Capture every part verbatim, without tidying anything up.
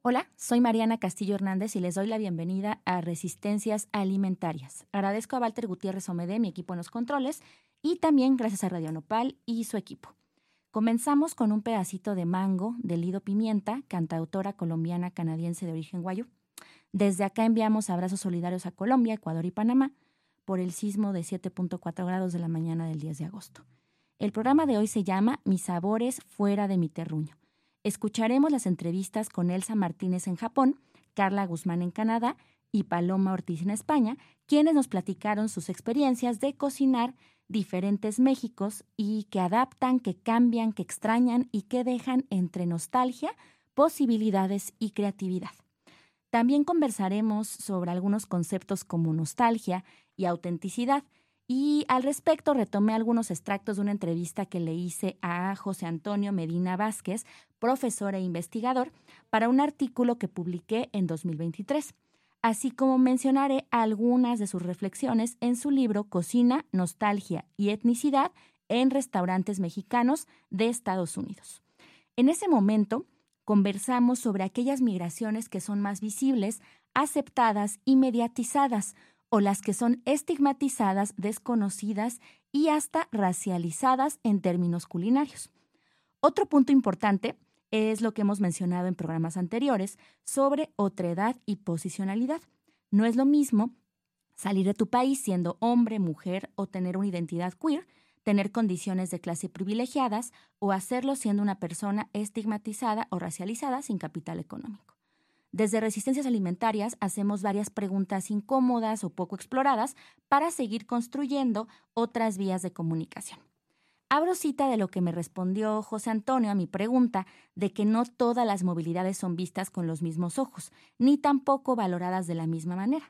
Hola, soy Mariana Castillo Hernández y les doy la bienvenida a Resistencias Alimentarias. Agradezco a Walter Gutiérrez Omede, mi equipo en los controles, y también gracias a Radio Nopal y su equipo. Comenzamos con un pedacito de Mango de Lido Pimienta, cantautora colombiana canadiense de origen guayú. Desde acá enviamos abrazos solidarios a Colombia, Ecuador y Panamá por el sismo de siete punto cuatro grados de la mañana del diez de agosto. El programa de hoy se llama Mis sabores fuera de mi terruño. Escucharemos las entrevistas con Elsa Martínez en Japón, Carla Guzmán en Canadá y Paloma Ortiz en España, quienes nos platicaron sus experiencias de cocinar diferentes Méxicos y que adaptan, que cambian, que extrañan y que dejan entre nostalgia, posibilidades y creatividad. También conversaremos sobre algunos conceptos como nostalgia y autenticidad. Y al respecto retomé algunos extractos de una entrevista que le hice a José Antonio Medina Vázquez, profesor e investigador, para un artículo que publiqué en dos mil veintitrés, así como mencionaré algunas de sus reflexiones en su libro Cocina, Nostalgia y Etnicidad en Restaurantes Mexicanos de Estados Unidos. En ese momento conversamos sobre aquellas migraciones que son más visibles, aceptadas y mediatizadas, o las que son estigmatizadas, desconocidas y hasta racializadas en términos culinarios. Otro punto importante es lo que hemos mencionado en programas anteriores sobre otredad y posicionalidad. No es lo mismo salir de tu país siendo hombre, mujer o tener una identidad queer, tener condiciones de clase privilegiadas o hacerlo siendo una persona estigmatizada o racializada sin capital económico. Desde Resistencias Alimentarias hacemos varias preguntas incómodas o poco exploradas para seguir construyendo otras vías de comunicación. Abro cita de lo que me respondió José Antonio a mi pregunta de que no todas las movilidades son vistas con los mismos ojos, ni tampoco valoradas de la misma manera.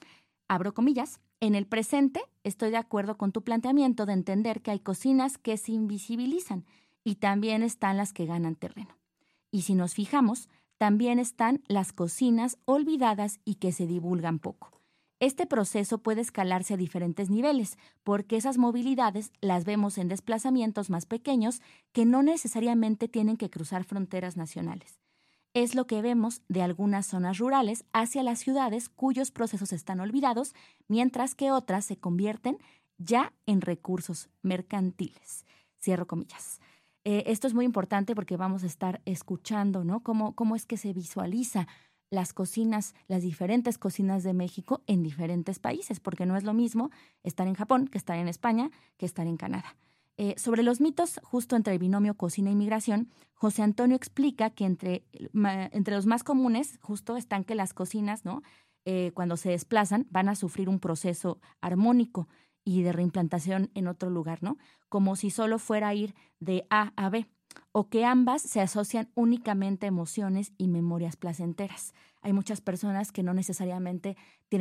Abro comillas, en el presente estoy de acuerdo con tu planteamiento de entender que hay cocinas que se invisibilizan y también están las que ganan terreno. Y si nos fijamos, también están las cocinas olvidadas y que se divulgan poco. Este proceso puede escalarse a diferentes niveles, porque esas movilidades las vemos en desplazamientos más pequeños que no necesariamente tienen que cruzar fronteras nacionales. Es lo que vemos de algunas zonas rurales hacia las ciudades cuyos procesos están olvidados, mientras que otras se convierten ya en recursos mercantiles. Cierro comillas. Eh, esto es muy importante porque vamos a estar escuchando, ¿no? Cómo, cómo es que se visualiza las cocinas, las diferentes cocinas de México en diferentes países, porque no es lo mismo estar en Japón que estar en España, que estar en Canadá. Eh, sobre los mitos justo entre el binomio cocina y migración, José Antonio explica que entre, ma, entre los más comunes justo están que las cocinas, ¿no? Eh, cuando se desplazan, van a sufrir un proceso armónico y de reimplantación en otro lugar, ¿no? Como si solo fuera ir de A a B, o que ambas se asocian únicamente a emociones y memorias placenteras. Hay muchas personas que no necesariamente tienen